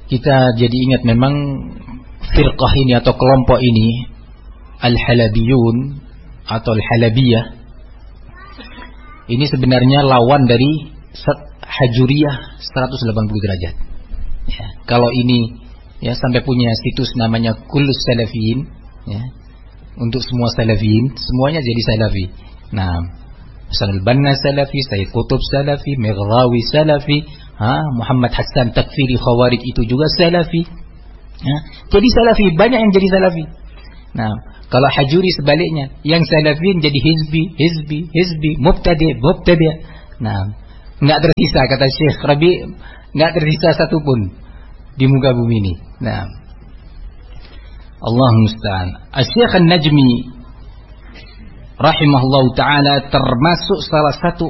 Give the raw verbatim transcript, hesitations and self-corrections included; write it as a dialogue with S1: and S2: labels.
S1: kita jadi ingat memang firqah ini atau kelompok ini Al-Halabiyun atau Al-Halabiyah ini sebenarnya lawan dari Hajuriyah seratus delapan puluh derajat. Ya, kalau ini ya sampai punya situs namanya Kullus Salafiyin, ya, untuk semua salafiyin, semuanya jadi salafi. Nah, Hasan al-Banna salafi, Sayyid Qutb salafi, Mighrawi salafi, ha, Muhammad Hassan Takfiri Khawarij itu juga salafi. Ya, jadi salafi, banyak yang jadi salafi. Nah, kalau Hajuri sebaliknya, yang salafiyin jadi hizbi, hizbi, hizbi, mubtadi, mubtadi. Nah, enggak tersisa kata Syekh Rabi, enggak tersisa satu pun di muka bumi ini. Nah, Allah musta'an. Asy-Syaikh An-Najmi rahimahullah taala termasuk salah satu